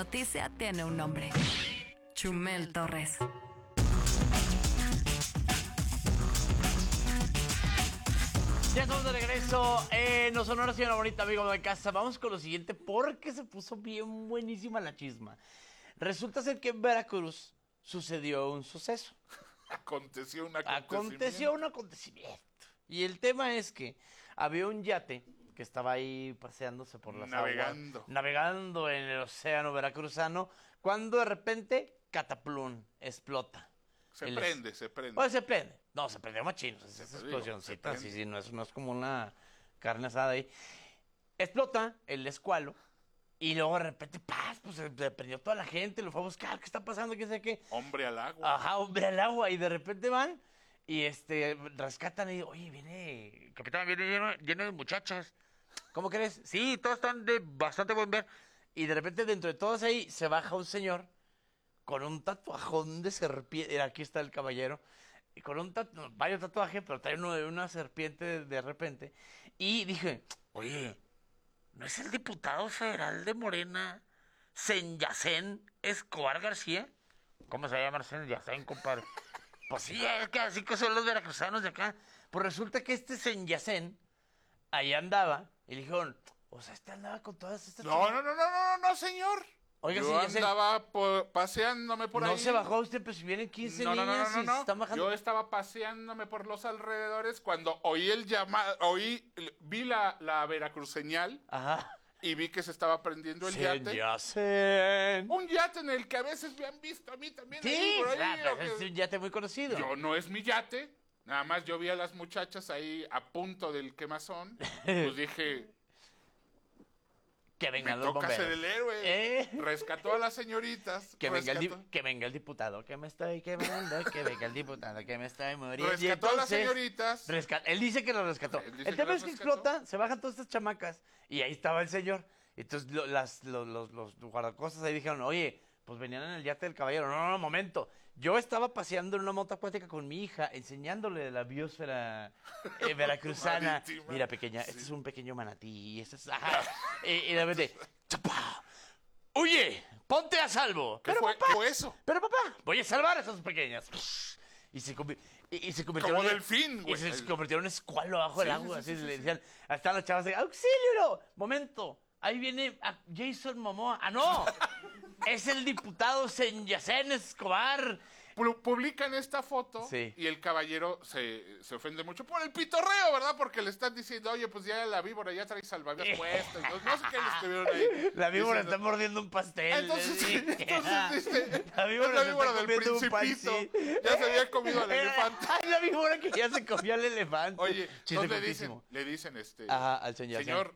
Noticia tiene un nombre. Chumel Torres. Ya estamos de regreso en No Sonora, señora bonita, amigo de casa. Vamos con lo siguiente porque se puso bien buenísima la chisma. Resulta ser que en Veracruz sucedió un suceso. Aconteció un acontecimiento. Y el tema es que había un yate que estaba ahí paseándose por las aguas, navegando en el océano veracruzano, cuando de repente, cataplum, explota. Se prende. Pues se prende. No, se prendió machino. Es esa explosioncita. Sí, no es como una carne asada ahí. Explota el escualo. Y luego de repente, ¡paz! Pues se prendió toda la gente. Lo fue a buscar. ¿Qué está pasando? ¿Qué sé qué? Hombre al agua. Ajá, hombre al agua. Y de repente van y rescatan y oye, capitán, viene lleno de muchachas. ¿Cómo crees? Sí, todos están de bastante buen ver. Y de repente dentro de todos ahí se baja un señor con un tatuajón de serpiente. Aquí está el caballero. Y con varios tatuajes, pero trae uno de una serpiente de repente. Y dije, oye, ¿no es el diputado federal de Morena, Senyacén Escobar García? ¿Cómo se llama Senyacén, compadre? Pues sí, es que así que son los veracruzanos de acá. Pues resulta que este Senyacén ahí andaba. Y le dijeron, o sea, andaba con todas estas... No, señor. Oiga, yo andaba paseándome por ahí. ¿No se bajó usted? Pues si vienen 15 niñas y se están bajando. Yo estaba paseándome por los alrededores cuando oí el llamado, vi la veracruceñal. Ajá. Y vi que se estaba prendiendo el yate. Yacen. Un yate en el que a veces me han visto a mí también. Sí, por ahí, es un yate muy conocido. No es mi yate. Nada más yo vi a las muchachas ahí a punto del quemazón. Pues dije... Que vengan los bomberos. Toca ser el héroe. Rescató a las señoritas. Que venga el diputado que me estoy quemando. Que venga el diputado que me estoy muriendo. Rescató a las señoritas. Él dice que lo rescató. El tema es que explota, se bajan todas estas chamacas. Y ahí estaba el señor. Entonces los guardacostas ahí dijeron, oye, pues venían en el yate del caballero. No, momento. Yo estaba paseando en una moto acuática con mi hija, enseñándole la biosfera veracruzana. Marítima. Mira, pequeña, este es un pequeño manatí. Este es... Ajá. Y de repente, ¡chapa! ¡Huye! ¡Ponte a salvo! ¿Qué fue eso? Pero papá, voy a salvar a esas pequeñas. Y se convirtieron... Como delfín, güey. Y se convirtieron en escualo abajo del agua. Así le decían, hasta las chavas de, ¡auxilio! Momento, ahí viene Jason Momoa. ¡Ah, no! Es el diputado Senyacén Escobar. Publican esta foto y el caballero se ofende mucho por el pitorreo, ¿verdad? Porque le están diciendo, oye, pues ya la víbora ya trae salvavidas puestas. No sé qué le escribieron ahí. La víbora está mordiendo un pastel. Entonces dice, la víbora del Principito. Ya se había comido al elefante. Ay, la víbora que ya se comió al elefante. Oye, entonces le dicen al señor,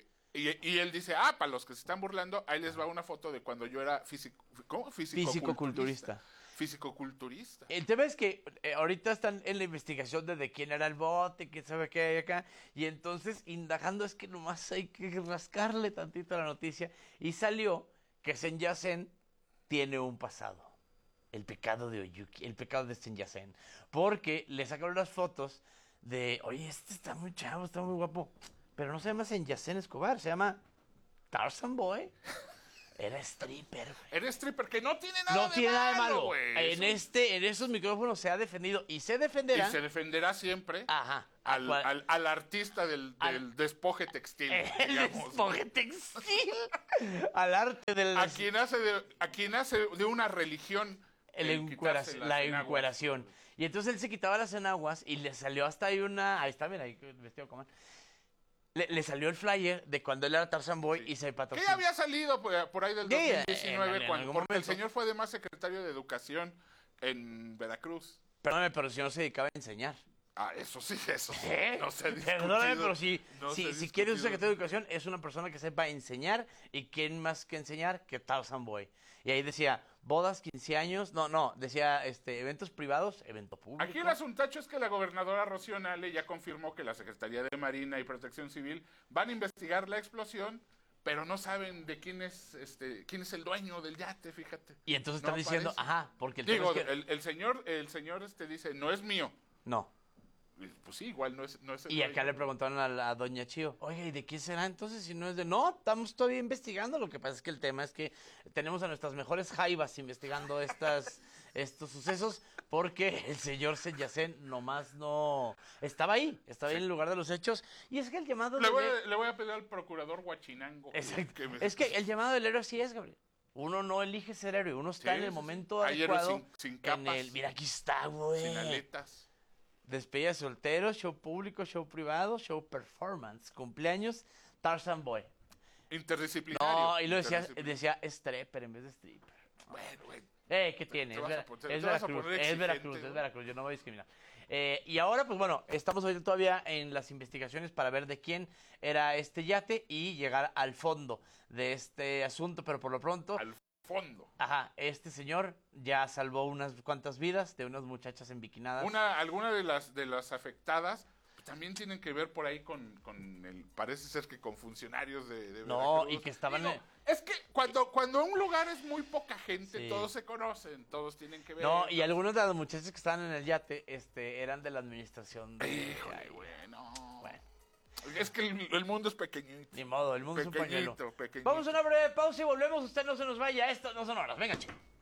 y él dice, para los que se están burlando, ahí les va una foto de cuando yo era fisicoculturista. Fisicoculturista. El tema es que ahorita están en la investigación de quién era el bote, quién sabe qué hay acá, y entonces indagando es que nomás hay que rascarle tantito a la noticia, y salió que Senyacén tiene un pasado, el pecado de Oyuki, el pecado de Senyacén, porque le sacaron las fotos de, oye, este está muy chavo, está muy guapo, pero no se llama Senyacén Escobar, se llama Tarzan Boy. Era stripper, güey. Era stripper, que no tiene nada de malo, güey. En esos micrófonos se ha defendido y se defenderá. Y se defenderá siempre. Ajá. Al artista del despoje textil. El despoje textil. Al arte del... A quien hace de una religión. La encueración. Y entonces él se quitaba las enaguas y le salió hasta ahí una... Ahí está, mira, ahí vestido como... Le salió el flyer de cuando él era Tarzan Boy y se patrocinó. Que ya había salido por ahí del 2019, porque el señor fue además secretario de Educación en Veracruz. Perdóname, pero si no se dedicaba a enseñar. Eso sí. No se ha discutido. Perdóname, pero si quieres un secretario de Educación, es una persona que sepa enseñar. ¿Y quién más que enseñar que Tarzan Boy? Y ahí decía, bodas, 15 años. No, decía eventos privados, evento público. Aquí el asuntacho es que la gobernadora Rocío Nale ya confirmó que la Secretaría de Marina y Protección Civil van a investigar la explosión, pero no saben de quién es el dueño del yate, fíjate. Y entonces están diciendo, porque el señor dice, no es mío. No. Pues sí, igual no es el Y acá dueño. le preguntaron a doña Chío, oiga, ¿y de quién será entonces si no es de...? No, estamos todavía investigando. Lo que pasa es que el tema es que tenemos a nuestras mejores jaivas investigando estos sucesos porque el señor Senyacén nomás no... Estaba ahí en el lugar de los hechos. Y es que el llamado... Le voy a pedir al procurador Huachinango. Exacto. que me- Es que el llamado del héroe así es, Gabriel. Uno no elige ser héroe, uno está Sí, en el sí, sí. momento Hay héroes adecuado. sin capas, Mira, aquí está, güey. sin aletas. Despedida de soltero, show público, show privado, show performance, cumpleaños, Tarzan Boy. Interdisciplinario. No, y lo interdisciplinario. decía stripper en vez de stripper. Bueno, güey. ¿Qué tiene? te vas a poner- Es te vas a Veracruz, poner es exigente, Veracruz, güey. es Veracruz, yo no voy a discriminar. Y ahora, pues bueno, estamos ahorita todavía en las investigaciones para ver de quién era este yate y llegar al fondo de este asunto, pero por lo pronto, Al fondo. ajá, este señor ya salvó unas cuantas vidas de unas muchachas enbiquinadas. Alguna de las afectadas también tienen que ver por ahí con el, parece ser que con funcionarios de No, Veracruz. y que estaban Digo, en- es que cuando un lugar es muy poca gente, Sí. todos se conocen, todos tienen que ver. No, y algunos de los muchachos que estaban en el yate eran de la administración de... Híjole, Ay, bueno. Bueno, Es que el mundo es pequeñito. ni modo, el mundo es un pañuelo. Pequeñito. Vamos a una breve pausa y volvemos. Usted no se nos vaya. Esto no son horas. Venga, chico.